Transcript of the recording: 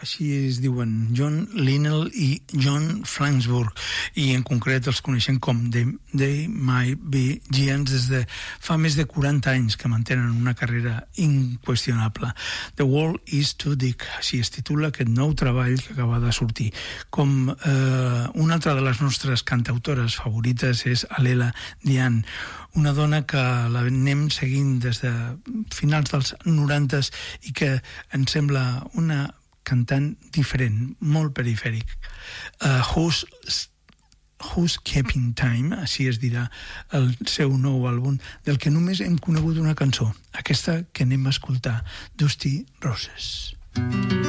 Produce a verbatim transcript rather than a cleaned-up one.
així es diuen John Linnell i John Flansburgh, i en concret els coneixem com They, They Might Be Giants des de fa més de quaranta anys que mantenen una carrera inqüestionable. The World is Too Big, així es titula aquest nou treball que acaba de sortir. Com eh, una altra de les nostres cantautores favorites és Alela Diane, una dona que l'anem seguint des de finals dels norantes i que ens sembla una cantant diferent, molt perifèric. Uh, who's, who's Keeping Time, així es dirà el seu nou àlbum, del que només hem conegut una cançó, aquesta que anem a escoltar, Dusty Roses.